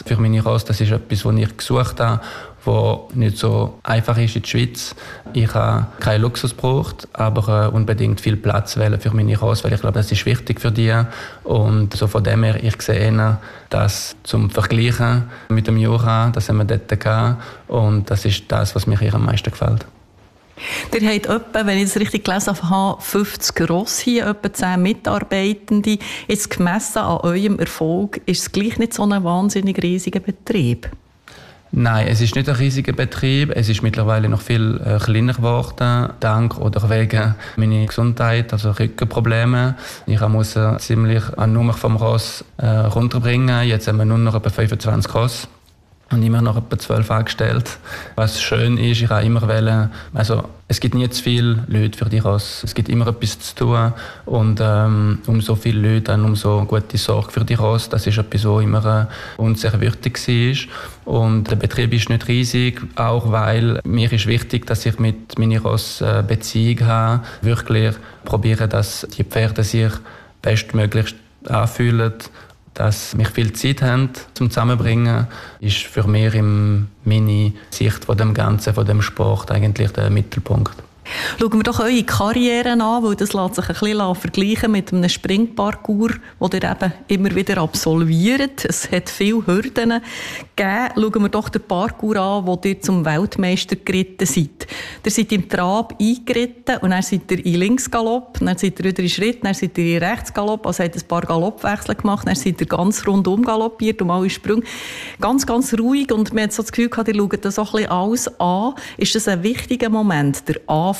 für meine Rosse. Das ist etwas, was ich gesucht habe, wo nicht so einfach ist in der Schweiz. Ich habe keinen Luxus gebraucht, aber unbedingt viel Platz wählen für meine Rosse, weil ich glaube, das ist wichtig für die. Und so von dem her, ich sehe eher, das zum Vergleichen mit dem Jura, das haben wir dort gehabt. Und das ist das, was mir hier am meisten gefällt. Ihr habt etwa, wenn ich es richtig gelesen habe, 50 Rosse hier, etwa 10 Mitarbeitende. Jetzt gemessen an eurem Erfolg, ist es gleich nicht so ein wahnsinnig riesiger Betrieb? Nein, es ist nicht ein riesiger Betrieb. Es ist mittlerweile noch viel kleiner geworden, dank oder wegen meiner Gesundheit, also Rückenprobleme. Ich musste ziemlich an Nummer vom Ross runterbringen. Jetzt haben wir nur noch etwa 25 Ross. Und immer noch etwa 12 angestellt. Was schön ist, ich habe immer wollen, also es gibt nie zu viele Leute für die Rosse. Es gibt immer etwas zu tun. Und umso viele Leute, dann umso gute Sorge für die Rosse. Das ist etwas, was immer uns sehr wichtig war. Und der Betrieb ist nicht riesig, auch weil mir ist wichtig, dass ich mit meiner Rosse Beziehung habe. Wirklich probiere, dass die Pferde sich bestmöglichst anfühlen. Dass wir viel Zeit haben zum Zusammenbringen, ist für mich in meiner Sicht von dem Ganzen, von dem Sport eigentlich der Mittelpunkt. Schauen wir doch eure Karriere an, weil das lässt sich ein bisschen vergleichen mit einem Springparcours, den ihr eben immer wieder absolviert. Es hat viele Hürden gegeben. Schauen wir doch den Parcours an, wo ihr zum Weltmeister geritten seid. Ihr seid im Trab eingeritten und dann seid ihr in Linksgalopp, dann seid ihr wieder in Schritt, dann seid ihr in Rechtsgalopp, also habt ein paar Galoppwechsel gemacht, dann seid ihr ganz rundum galoppiert, um alle Sprünge. Ganz, ganz ruhig und man hat so das Gefühl gehabt, ihr schaut das so ein bisschen alles an. Ist das ein wichtiger Moment, der Anfang?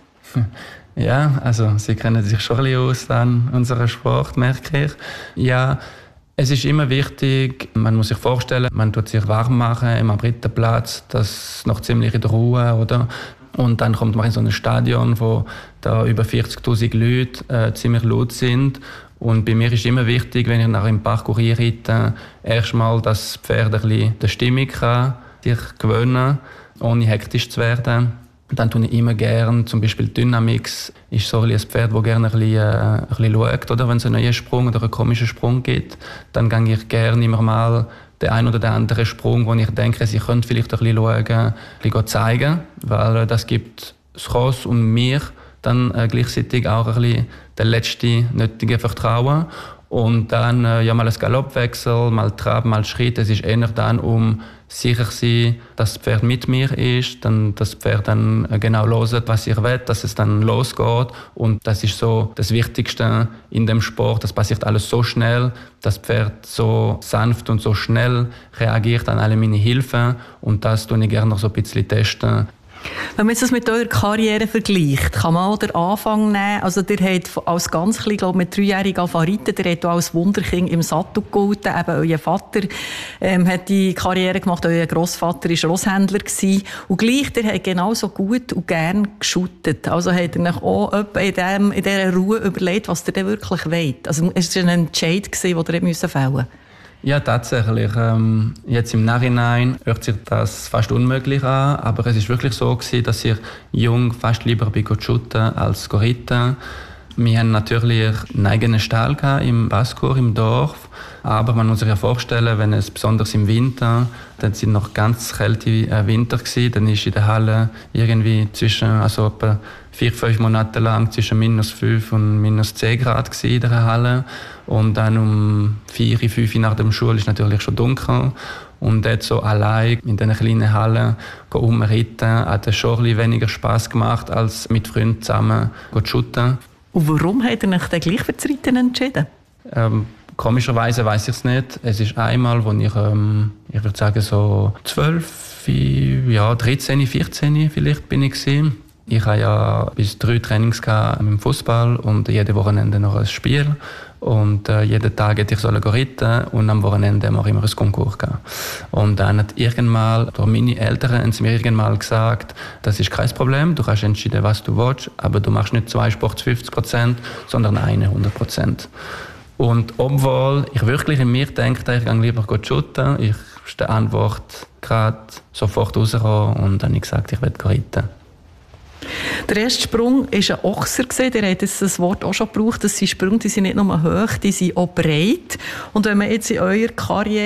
Ja, also Sie kennen sich schon ein bisschen aus an unserem Sport, merke ich. Ja, es ist immer wichtig, man muss sich vorstellen, man tut sich warm machen im Abrittenplatz, das noch ziemlich in der Ruhe, oder? Und dann kommt man in so ein Stadion, wo da über 40'000 Leute ziemlich laut sind. Und bei mir ist immer wichtig, wenn ich nachher im Parcours reite, erstmal, dass das Pferd ein bisschen der Stimmung kann sich gewöhnen, ohne hektisch zu werden. Dann tue ich immer gerne, zum Beispiel Dynamix ist so ein Pferd, das gerne ein bisschen schaut, oder? Wenn es einen neuen Sprung oder einen komischen Sprung gibt, dann gehe ich gerne immer mal den einen oder den anderen Sprung, wo ich denke, sie könnte vielleicht ein bisschen schauen, ein bisschen zeigen, weil das gibt das Ross und mir dann gleichzeitig auch ein bisschen den letzten nötigen Vertrauen. Und dann ja, mal ein Galoppwechsel, mal Trab, mal Schritt. Es ist eher dann, um sicher zu sein, dass das Pferd mit mir ist, dann das Pferd dann genau hört, was ich will, dass es dann losgeht. Und das ist so das Wichtigste in dem Sport. Das passiert alles so schnell, dass das Pferd so sanft und so schnell reagiert an alle meine Hilfen. Und das tue ich gerne noch so ein bisschen testen. Wenn man das mit eurer Karriere vergleicht, kann man auch den Anfang nehmen. Also ihr habt als ganz klein, glaube mit 3-jährigen angefangen, ihr habt auch als Wunderkind im Sattel gehalten. Eben euer Vater hat die Karriere gemacht, euer Grossvater war Rosshändler gewesen. Und gleich, ihr habt genauso gut und gern geschuttet. Also habt ihr euch auch in dieser Ruhe überlegt, was ihr denn wirklich wollt. Also es war ein Entscheid, den ihr fällen musst. Ja, tatsächlich. Jetzt im Nachhinein hört sich das fast unmöglich an, aber es ist wirklich so gewesen, dass ich jung fast lieber shooten als reiten. Wir haben natürlich einen eigenen Stall im Baskur, im Dorf. Aber man muss sich ja vorstellen, wenn es besonders im Winter, dann sind noch ganz kalte Winter gewesen, dann ist in der Halle irgendwie also etwa 4-5 Monate lang zwischen -5 und -10 Grad gewesen in der Halle. Und dann um 4-5 nach der Schule ist natürlich schon dunkel. Und dort so allein in diesen kleinen Hallen umreiten, hat es schon ein bisschen weniger Spass gemacht, als mit Freunden zusammen zu shooten. Und warum hat er sich dann gleich für das Reiten entschieden? Komischerweise weiss ich es nicht. Es ist einmal, als ich würde sagen so 12, ja 13, 14 vielleicht bin ich gewesen. Ich hatte ja bis 3 Trainings im Fußball und jede Wochenende noch ein Spiel. Und jeden Tag hätte ich reiten und am Wochenende mache ich immer ein Konkurs. Und dann hat meine Eltern haben mir irgendwann gesagt, das ist kein Problem, du kannst entscheiden, was du willst, aber du machst nicht 2 Sports 50%, sondern eine 100%. Und obwohl ich wirklich in mir denke, ich gehe lieber shooten, ist die Antwort gerade sofort rausgekommen und dann habe ich gesagt, ich will reiten. Der erste Sprung war ein Ochser. Ihr habt das Wort auch schon gebraucht. Das sind Sprünge, die sind nicht nur hoch, die sind auch breit. Und wenn man jetzt in eurer Karriere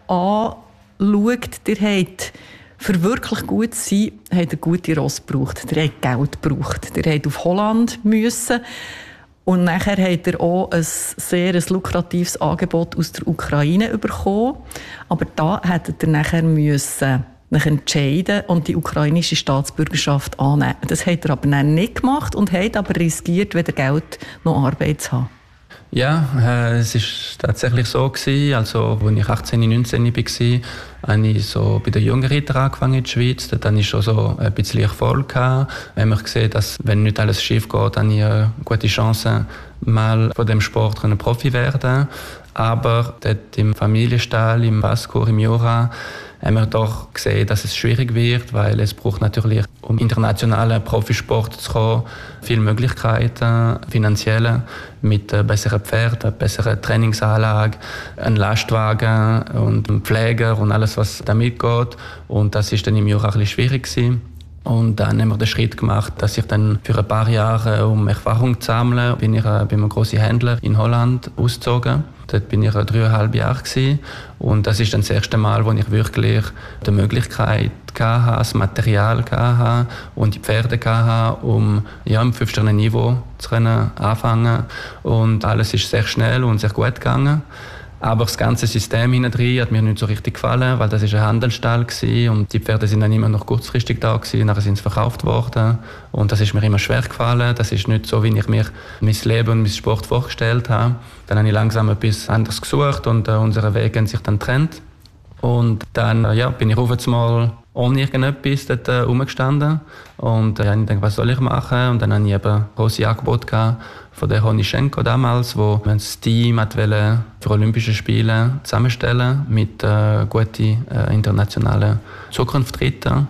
anschaut, ihr habt für wirklich gut zu sein, habt ihr gute Ross gebraucht, ihr habt Geld gebraucht, ihr habt auf Holland müssen und nachher habt ihr auch ein sehr lukratives Angebot aus der Ukraine bekommen. Aber da hättet ihr nachher müssen entscheiden und die ukrainische Staatsbürgerschaft annehmen. Das habt ihr aber dann nicht gemacht und habt aber riskiert, weder Geld noch Arbeit zu haben. Ja, es war tatsächlich so gewesen. Also, als ich 18, 19 war, habe ich so bei den Jungrittern angefangen in der Schweiz. Dort hatte ich schon so ein bisschen Erfolg gehabt. Wenn man gesehen, dass, wenn nicht alles schief geht, habe ich eine gute Chance, mal von dem Sport Profi werden. Aber dort im Familienstall, im Bascour, im Jura, haben wir doch gesehen, dass es schwierig wird, weil es braucht natürlich, um internationalen Profisport zu kommen, viele Möglichkeiten, finanzielle, mit besseren Pferden, besseren Trainingsanlagen, einem Lastwagen und einem Pfleger und alles, was damit geht. Und das ist dann im Jura ein bisschen schwierig gewesen. Und dann haben wir den Schritt gemacht, dass ich dann für ein paar Jahre, um Erfahrung zu sammeln, bin ich bei einem grossen Händler in Holland ausgezogen. Dort bin ich 3,5 Jahre gewesen. Und das ist dann das erste Mal, wo ich wirklich die Möglichkeit hatte, das Material hatte und die Pferde hatte, um im 5-Sterne-Niveau zu anfangen. Und alles ist sehr schnell und sehr gut gegangen. Aber das ganze System hinten hat mir nicht so richtig gefallen, weil das war ein Handelsstall und die Pferde sind dann immer noch kurzfristig da gewesen, nachher sind sie verkauft worden und das ist mir immer schwer gefallen. Das ist nicht so, wie ich mir mein Leben und mein Sport vorgestellt habe. Dann habe ich langsam etwas anderes gesucht und unsere Wege haben sich dann getrennt. Und dann bin ich auf einmal ohne irgendetwas dort rumgestanden und ich dachte, was soll ich machen? Und dann hatte ich eben große Angebote von der Honischenko damals, wo ein Team für Olympische Spiele zusammenstellen mit guten internationalen Zukunftsrittern.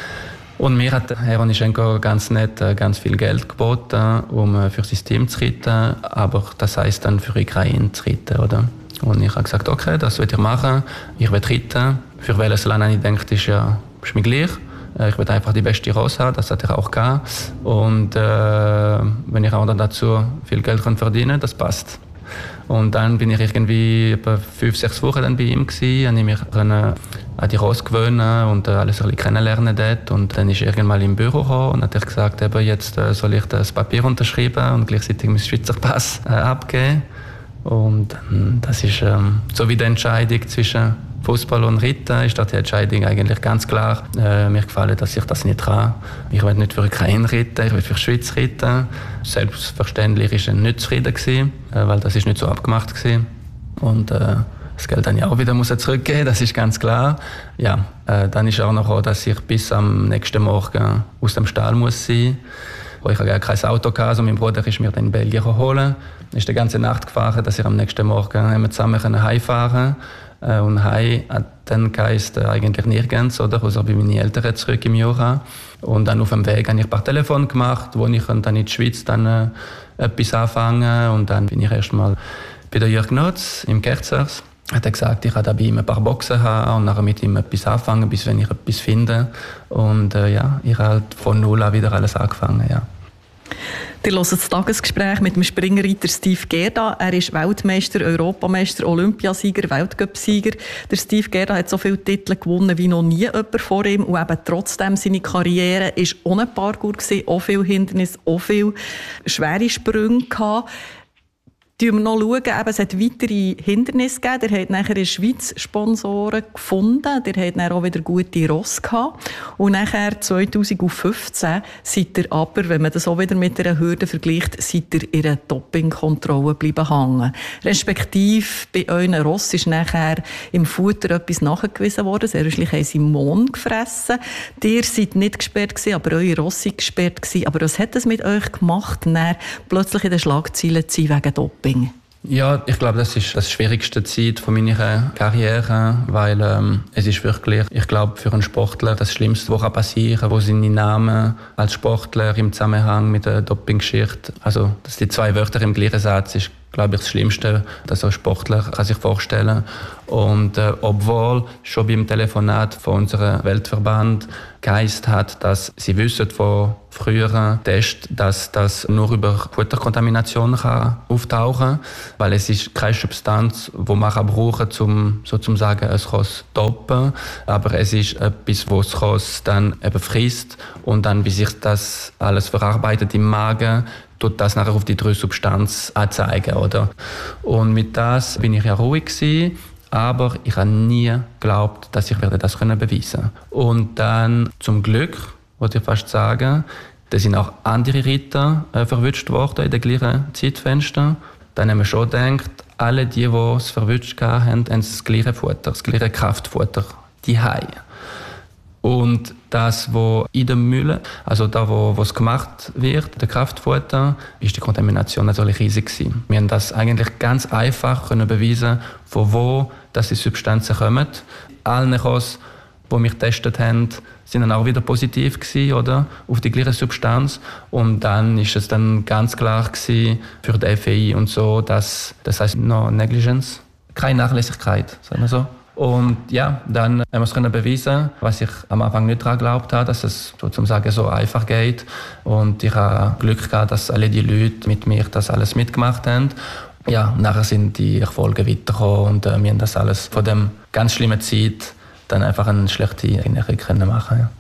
Und mir hat Herr Honischenko ganz nett ganz viel Geld geboten, um für sein Team zu reiten, aber das heisst dann für Ukraine zu reiten, oder? Und ich habe gesagt, okay, das will ich machen, ich will reiten. Für welches Land habe ich gedacht, ist mir gleich. Ich will einfach die beste Ross haben, das hatte ich auch gehabt. Und wenn ich auch dann dazu viel Geld verdienen kann, das passt. Und dann bin ich irgendwie etwa 5-6 Wochen dann bei ihm gewesen, habe ich mich an die Ross gewöhnen und alles ein bisschen kennenlernen dort. Und dann ist er irgendwann im Büro gekommen und hat gesagt, jetzt soll ich das Papier unterschreiben und gleichzeitig meinen Schweizer Pass abgeben. Und das ist so wie die Entscheidung zwischen Fußball und Reiten, ist die Entscheidung eigentlich ganz klar. Mir gefällt, dass ich das nicht kann. Ich will nicht für Ukraine reiten, ich will für die Schweiz reiten. Selbstverständlich war er nicht zufrieden gewesen, weil das ist nicht so abgemacht gewesen. Und das Geld dann auch wieder zurückgeben, das ist ganz klar. Ja, dann ist auch noch, dass ich bis am nächsten Morgen aus dem Stall muss sein. Ich hatte gar kein Auto, also mein Bruder ist mir dann in Belgien holen. Er ist die ganze Nacht gefahren, dass ich am nächsten Morgen zusammen heimfahren konnte. Und heim hat dann geheißt eigentlich nirgends, oder? Außer bei meinen Eltern zurück im Jura. Und dann auf dem Weg habe ich ein paar Telefone gemacht, wo ich dann in der Schweiz dann etwas anfangen. Und dann bin ich erst mal bei der Jürg Notz im Kerzers. Hat er gesagt, ich werde bei ihm ein paar Boxen haben und nachher mit ihm etwas anfangen, bis wenn ich etwas finde. Und ich habe halt von null an wieder alles angefangen, ja. Ihr hört das Tagesgespräch mit dem Springreiter Steve Gerda. Er ist Weltmeister, Europameister, Olympiasieger, Weltcupsieger. Der Steve Gerda hat so viele Titel gewonnen wie noch nie jemand vor ihm. Und eben trotzdem seine Karriere war ohne Parkour, auch viel Hindernis, auch viel schwere Sprünge gehabt. Schauen wir noch, eben, es hat weitere Hindernisse gegeben. Ihr habt nachher in der Schweiz Sponsoren gefunden. Ihr habt dann auch wieder gute Ross gehabt. Und nachher 2015 seid ihr aber, wenn man das auch wieder mit einer Hürde vergleicht, seid ihr in einer Dopingkontrolle bleiben hängen. Respektive bei euren Ross ist nachher im Futter etwas nachgewiesen worden. Sehr wahrscheinlich haben sie Mohn gefressen. Ihr seid nicht gesperrt gewesen, aber eure Ross sind gesperrt gewesen. Aber was hat es mit euch gemacht, dann plötzlich in den Schlagzeilen zu sein wegen Doping? Ja, ich glaube, das ist das schwierigste Zeit von meiner Karriere, weil es ist wirklich, ich glaube, für einen Sportler das Schlimmste, was passieren kann, wo seine Namen als Sportler im Zusammenhang mit der Doping-Geschichte, also dass die zwei Wörter im gleichen Satz ist glaube ich, das Schlimmste, das ein Sportler kann sich vorstellen. Und obwohl schon beim Telefonat von unserem Weltverband geheißen hat, dass sie wissen von früheren Tests, dass das nur über Futterkontamination kann auftauchen kann, weil es ist keine Substanz, die man brauchen kann, um sozusagen es zu stoppen. Aber es ist etwas, was das Kost dann eben frisst und dann, wie sich das alles verarbeitet im Magen, tut das nachher auf die 3 Substanzen anzeigen, oder? Und mit das bin ich ja ruhig gewesen, aber ich habe nie geglaubt, dass ich das beweisen kann. Und dann zum Glück, würde ich fast sagen, da sind auch andere Ritter verwünscht worden in den gleichen Zeitfenster. Dann haben wir schon gedacht, alle die es verwünscht haben das gleiche Futter, das gleiche Kraftfutter, die haben. Und das, was in der Mühle, also da, wo es gemacht wird, der Kraftfutter, ist die Kontamination natürlich riesig gewesen. Wir haben das eigentlich ganz einfach beweisen, von wo die Substanzen kommen. Alle Kosten, die wir getestet haben, sind dann auch wieder positiv gewesen, oder? Auf die gleiche Substanz. Und dann ist es dann ganz klar gewesen für die FEI und so, dass, das heisst no Negligence, keine Nachlässigkeit, sagen wir so. Und ja, dann haben wir es beweisen, was ich am Anfang nicht daran geglaubt habe, dass es sozusagen so einfach geht. Und ich habe Glück gehabt, dass alle die Leute mit mir das alles mitgemacht haben. Ja, nachher sind die Erfolge weitergekommen und wir haben das alles von dem ganz schlimmen Zeit dann einfach eine schlechte Erinnerung machen. Ja.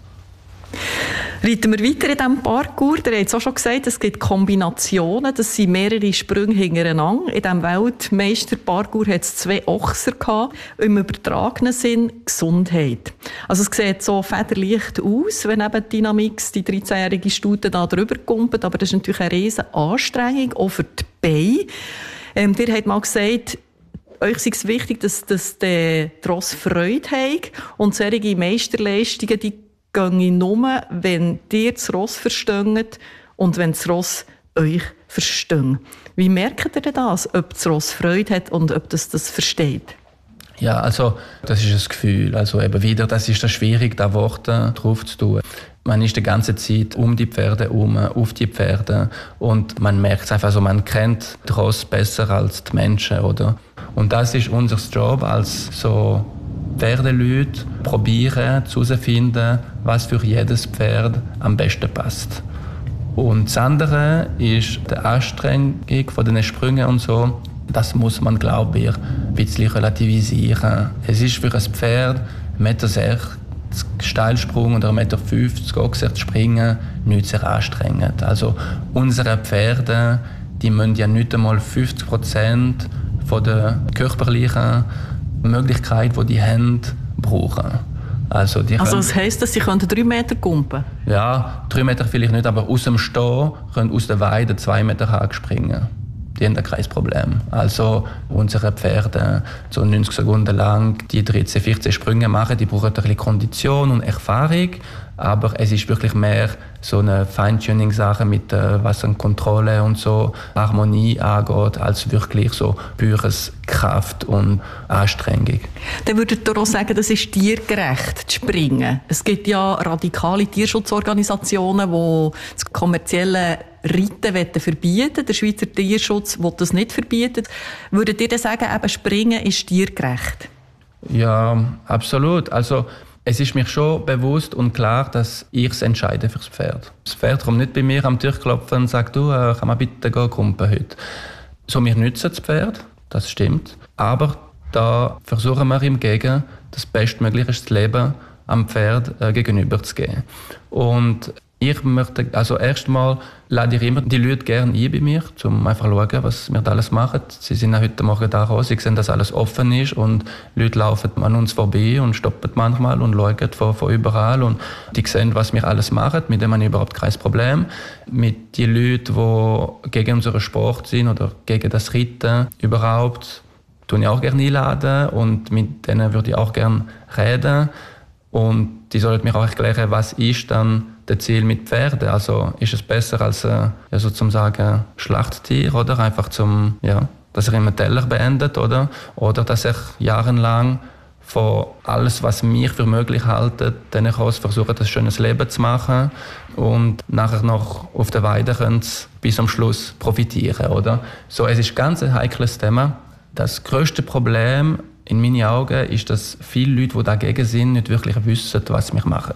Reiten wir weiter in diesem Parcours. Ihr habt es auch schon gesagt, es gibt Kombinationen. Das sind mehrere Sprünge hintereinander. In diesem Weltmeister-Parcours hat es 2 Ochser gehabt. Im übertragenen Sinn Gesundheit. Also es sieht so federleicht aus, wenn eben Dynamix, die 13-jährige Stute, da drüber kumpelt. Aber das ist natürlich eine riesen Anstrengung, auch für die Beine. Ihr habt mal gesagt, euch ist es wichtig, dass der Ross Freude hat. Und solche Meisterleistungen, die gehen nur, wenn ihr das Ross versteht und wenn das Ross euch versteht. Wie merkt ihr denn das, ob das Ross Freude hat und ob das versteht? Ja, also das ist ein Gefühl. Also eben wieder, das ist das schwierig, da Worte drauf zu tun. Man ist die ganze Zeit um die Pferde herum, auf die Pferde und man merkt es einfach so, man kennt den Ross besser als die Menschen, oder? Und das ist unser Job als so Pferdeleute, probieren herauszufinden, was für jedes Pferd am besten passt. Und das andere ist die Anstrengung von den Sprüngen und so. Das muss man, glaube ich, ein bisschen relativisieren. Es ist für ein Pferd 1,60 Meter Steilsprung oder 1,50 Meter Ochser springen nicht sehr anstrengend. Also unsere Pferde, die müssen ja nicht einmal 50% von der körperlichen Möglichkeit, die die haben, brauchen. Also das heisst, dass sie 3 Meter kumpen? Ja, 3 Meter vielleicht nicht, aber aus dem Stehen können aus der Weide 2 Meter Haken springen. Die haben da kein Problem. Also unsere Pferde, so 90 Sekunden lang, die 13, 14 Sprünge machen, die brauchen ein bisschen Kondition und Erfahrung. Aber es ist wirklich mehr so eine Feintuning-Sache mit was an Kontrolle und so Harmonie angeht, als wirklich so pures Kraft und Anstrengung. Dann würdet ihr auch sagen, das ist tiergerecht, zu springen. Es gibt ja radikale Tierschutzorganisationen, die das kommerzielle Reiten verbieten. Der Schweizer Tierschutz will das nicht verbieten. Würdet ihr dann sagen, eben Springen ist tiergerecht? Ja, absolut. Also es ist mir schon bewusst und klar, dass ich es entscheide für das Pferd. Das Pferd kommt nicht bei mir am Tür klopfen und sagt, du, kann man bitte kumpen heute. So, wir nützen das Pferd, das stimmt. Aber da versuchen wir im Gegenteil, das bestmögliche Leben am Pferd gegenüber zu geben. Und ich möchte, also erstmal lade ich immer die Leute gerne ein bei mir, um einfach zu schauen, was wir da alles machen. Sie sind auch heute Morgen da raus, sie sehen, dass alles offen ist und Leute laufen an uns vorbei und stoppen manchmal und schauen von überall und die sehen, was wir alles machen, mit dem habe ich überhaupt kein Problem. Mit den Leuten, die gegen unseren Sport sind oder gegen das Reiten überhaupt, tue ich auch gerne einladen und mit denen würde ich auch gerne reden. Und die sollten mir auch erklären, was ist dann das Ziel mit Pferden. Also ist es besser als sozusagen Schlachttier, oder? Einfach dass er immer Teller beendet, oder? Oder dass er jahrelang von alles, was wir für möglich halten, dann kann es versuchen, ein schönes Leben zu machen und nachher noch auf der Weide können sie bis am Schluss profitieren, oder? So, es ist ganz ein heikles Thema. Das grösste Problem in meinen Augen ist, dass viele Leute, die dagegen sind, nicht wirklich wissen, was wir machen.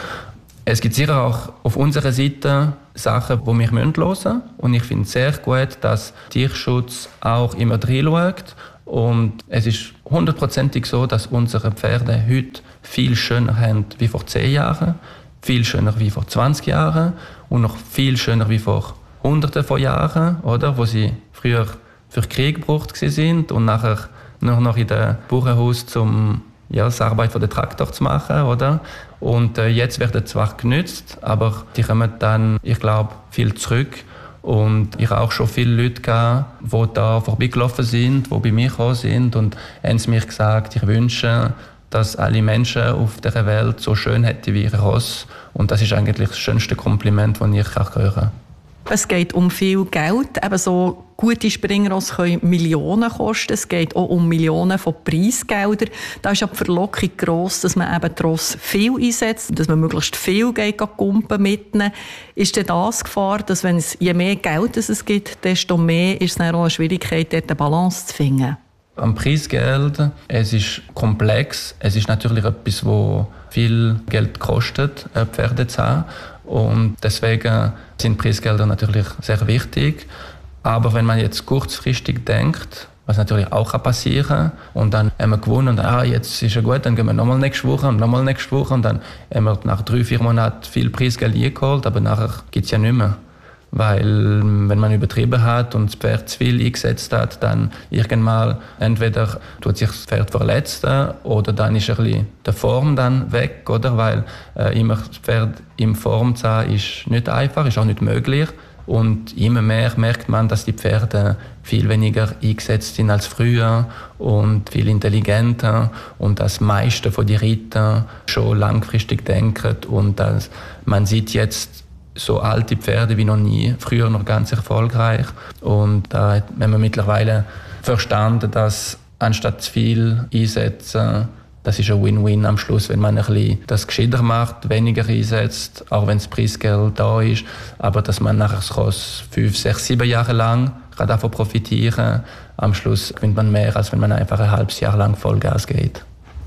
Es gibt sicher auch auf unserer Seite Sachen, die wir hören müssen. Und ich finde es sehr gut, dass Tierschutz auch immer reinschaut. Und es ist 100%ig so, dass unsere Pferde heute viel schöner haben wie vor 10 Jahren, viel schöner wie vor 20 Jahren und noch viel schöner wie vor Hunderten von Jahren, oder? Wo sie früher für Krieg gebraucht sind und nachher nur noch in den Bauernhaus um das Arbeit der Traktor zu machen, oder? Und jetzt werden zwar genützt, aber die kommen dann, ich glaube, viel zurück. Und ich habe auch schon viele Leute gehabt, die da vorbeigelaufen sind, die bei mir gekommen sind und haben mir gesagt, ich wünsche, dass alle Menschen auf dieser Welt so schön hätten wie ihr Ross. Und das ist eigentlich das schönste Kompliment, das ich hören kann. Es geht um viel Geld. Eben so gute Springrosse können Millionen kosten. Es geht auch um Millionen von Preisgeldern. Da ist die Verlockung gross, dass man eben die Rosse viel einsetzt, dass man möglichst viel Kumpen mitnehmen. Ist denn das Gefahr, dass wenn es je mehr Geld es gibt, desto mehr ist es dann auch eine Schwierigkeit, dort eine Balance zu finden? Am Preisgeld, es ist komplex. Es ist natürlich etwas, das viel Geld kostet, Pferde zu haben. Und deswegen sind Preisgelder natürlich sehr wichtig. Aber wenn man jetzt kurzfristig denkt, was natürlich auch passieren kann, und dann haben wir gewonnen und dann, jetzt ist ja gut, dann gehen wir nochmal nächste Woche und nochmal nächste Woche und dann haben wir nach 3-4 Monaten viel Preisgeld eingeholt, aber nachher gibt es ja nicht mehr. Weil wenn man übertrieben hat und das Pferd zu viel eingesetzt hat, dann irgendwann entweder tut sich das Pferd verletzen oder dann ist ein bisschen die Form dann weg, oder? Weil immer das Pferd in Form zu haben, ist nicht einfach, ist auch nicht möglich. Und immer mehr merkt man, dass die Pferde viel weniger eingesetzt sind als früher und viel intelligenter und das meiste von den Rittern schon langfristig denken und dass man sieht jetzt so alte Pferde wie noch nie, früher noch ganz erfolgreich. Und da haben wir mittlerweile verstanden, dass anstatt zu viel einsetzen, das ist ein Win-Win am Schluss, wenn man ein bisschen das gescheiter macht, weniger einsetzt, auch wenn das Preisgeld da ist, aber dass man nachher das Ross 5, 6, 7 Jahre lang kann davon profitieren. Am Schluss gewinnt man mehr, als wenn man einfach ein halbes Jahr lang Vollgas geht.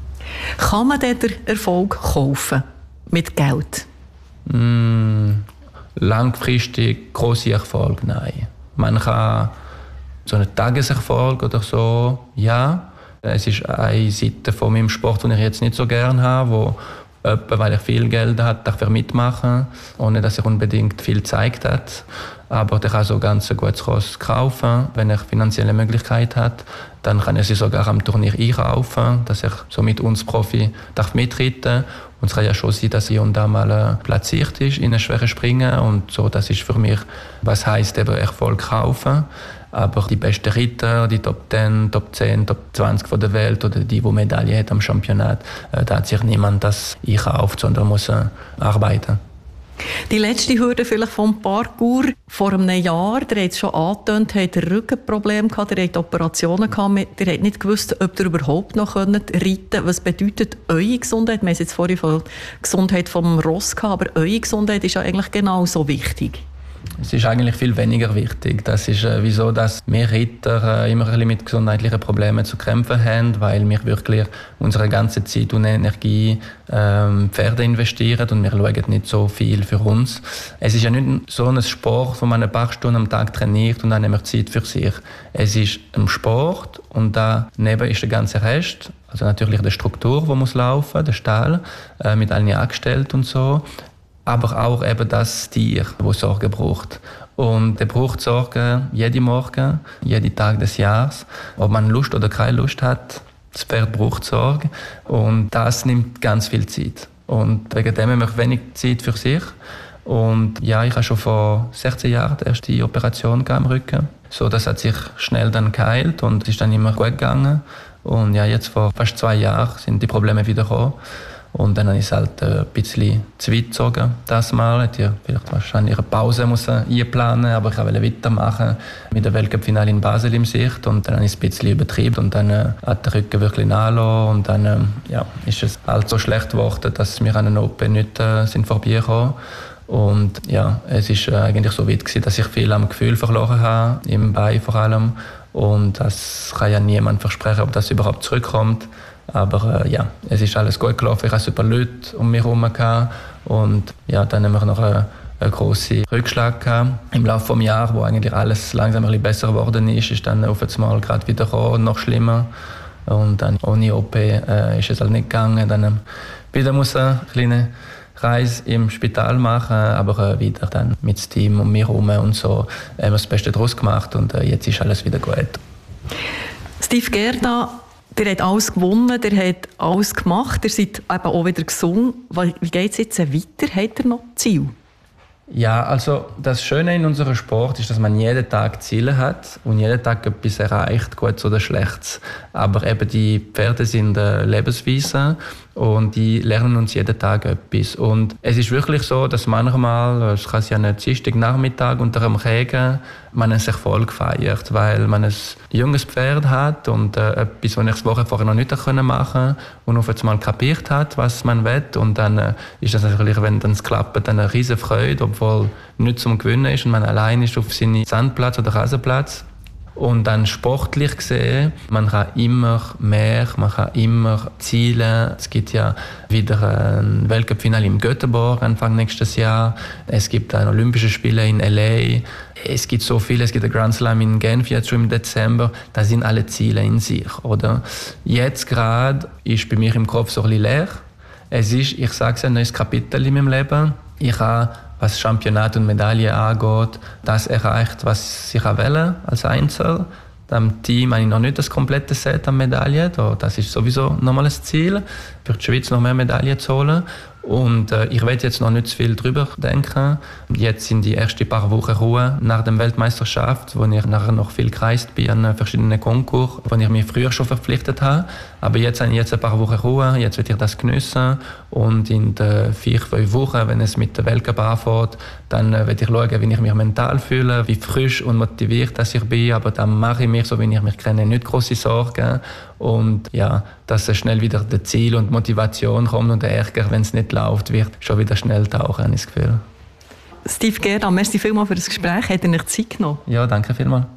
Kann man den Erfolg kaufen mit Geld? Langfristig grosse Erfolg, nein. Man kann so einen Tageserfolg oder so, ja. Es ist eine Seite von meinem Sport, die ich jetzt nicht so gerne habe, wo jemand, weil er viel Geld hat, dafür mitmachen, ohne dass er unbedingt viel gezeigt hat. Aber der kann so ganz ein gutes Ross kaufen, wenn er finanzielle Möglichkeit hat. Dann kann er sie sogar am Turnier einkaufen, dass er so mit uns Profi mitritten darf. Und es kann ja schon sein, dass hier und da mal platziert ist in einem schweren Springen. Und so, das ist für mich, was heisst eben Erfolg kaufen. Aber die besten Ritter, die Top 10, Top 10, Top 20 von der Welt oder die Medaille hat am Championat, da hat sich niemand das einkauft, sondern muss arbeiten. Die letzte Hürde vielleicht vom Parcours. Vor einem Jahr, der hat es schon angetönt, hat ein Rückenproblem gehabt, der hat Operationen gehabt, der hat nicht gewusst, ob er überhaupt noch reiten konnte. Was bedeutet eure Gesundheit? Wir haben jetzt vorhin von der Gesundheit vom Ross gehabt, aber eure Gesundheit ist ja eigentlich genauso wichtig. Es ist eigentlich viel weniger wichtig. Das ist wieso, dass wir Ritter immer ein bisschen mit gesundheitlichen Problemen zu kämpfen haben, weil wir wirklich unsere ganze Zeit und Energie Pferde investieren und wir schauen nicht so viel für uns. Es ist ja nicht so ein Sport, wo man ein paar Stunden am Tag trainiert und dann haben wir Zeit für sich. Es ist ein Sport und daneben ist der ganze Rest, also natürlich die Struktur, die muss laufen, der Stall mit allen Angestellten und so. Aber auch eben das Tier, das Sorge braucht. Und der braucht Sorge jeden Morgen, jeden Tag des Jahres. Ob man Lust oder keine Lust hat, das Pferd braucht Sorge. Und das nimmt ganz viel Zeit. Und wegen dem haben wir wenig Zeit für sich. Und ja, ich habe schon vor 16 Jahren die erste Operation am Rücken. So, das hat sich schnell dann geheilt und ist dann immer gut gegangen. Und ja, jetzt vor fast 2 Jahren sind die Probleme wieder gekommen. Und dann habe ich es halt ein bisschen zu weit gezogen, das Mal. Hätte ich vielleicht wahrscheinlich eine Pause einplanen, aber ich wollte weitermachen mit dem Weltcup-Finale in Basel in Sicht. Und dann habe ich es ein bisschen übertrieben und dann hat der Rücken wirklich nachgelassen. Und dann ist es halt so schlecht geworden, dass wir an den Open nicht sind vorbeigekommen. Und ja, es ist eigentlich so weit gewesen, dass ich viel am Gefühl verloren habe, im Bein vor allem. Und das kann ja niemand versprechen, ob das überhaupt zurückkommt. Aber es ist alles gut gelaufen. Ich hatte super Leute um mich herum. Und ja, dann haben wir noch einen grossen Rückschlag gehabt. Im Laufe des Jahres, wo eigentlich alles langsam ein bisschen besser geworden ist dann auf einmal gerade wieder gekommen, noch schlimmer. Und dann ohne OP ist es halt nicht gegangen. Dann wieder muss eine kleine Reise im Spital machen, aber wieder dann mit dem Team um mich herum und so haben wir das Beste daraus gemacht und jetzt ist alles wieder gut. Steve Gerda, der hat alles gewonnen, der hat alles gemacht, ihr seid eben auch wieder gesungen. Wie geht es jetzt weiter? Habt ihr noch Ziel? Ja, also das Schöne in unserem Sport ist, dass man jeden Tag Ziele hat und jeden Tag etwas erreicht, Gutes oder Schlechtes. Aber eben die Pferde sind Lebensweise und die lernen uns jeden Tag etwas. Und es ist wirklich so, dass manchmal, es kann ja einen Dienstagnachmittag unter einem Regen, man einen Erfolg feiert, weil man ein junges Pferd hat und etwas, was ich die Woche vorher noch nicht machen konnte und auf einmal kapiert hat, was man will. Und dann ist das natürlich, wenn es klappt, eine riesige Freude, obwohl nicht zum Gewinnen ist und man allein ist auf seinem Sandplatz oder Rasenplatz. Und dann sportlich gesehen, man kann immer mehr, man kann immer zielen. Es gibt ja wieder ein Weltcup-Finale in Göteborg Anfang nächstes Jahr. Es gibt ein Olympische Spiele in L.A. Es gibt so viele, es gibt einen Grand Slam in Genf jetzt schon im Dezember. Das sind alle Ziele in sich, oder? Jetzt gerade ist bei mir im Kopf so ein bisschen leer. Es ist, ich sage es, ein neues Kapitel in meinem Leben. Ich habe, was Championat und Medaille angeht, das erreicht, was ich wählen als Einzel. Am Team habe ich noch nicht das komplette Set an Medaillen. Das ist sowieso nochmal ein Ziel, für die Schweiz noch mehr Medaillen zu holen. Und ich will jetzt noch nicht zu viel drüber denken. Jetzt sind die ersten paar Wochen Ruhe nach der Weltmeisterschaft, wo ich nachher noch viel gereist bin an verschiedenen Konkursen, wo ich mich früher schon verpflichtet habe. Aber jetzt habe ich ein paar Wochen Ruhe, jetzt will ich das geniessen. Und in den 4-5 Wochen, wenn es mit der Weltcup anfängt, dann will ich schauen, wie ich mich mental fühle, wie frisch und motiviert dass ich bin. Aber dann mache ich mich, so wie ich mich kenne, nicht große Sorgen. Und ja, dass schnell wieder das Ziel und die Motivation kommt und der Ärger, wenn es nicht läuft, wird schon wieder schnell tauchen, habe ich das Gefühl. Steve Gerda, merci vielmals für das Gespräch. Hat er nicht Zeit genommen? Ja, danke vielmals.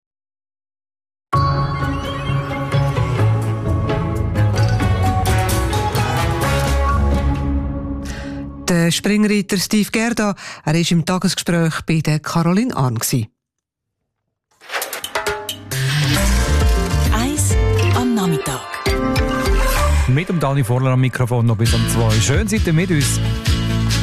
Der Springreiter Steve Gerda, er war im Tagesgespräch bei der Caroline Arn. Mit dem Dani Vorler am Mikrofon noch bis um 2. Schön seid ihr mit uns.